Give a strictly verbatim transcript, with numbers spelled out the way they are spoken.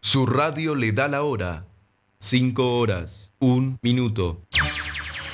Su radio le da la hora. Cinco horas, un minuto.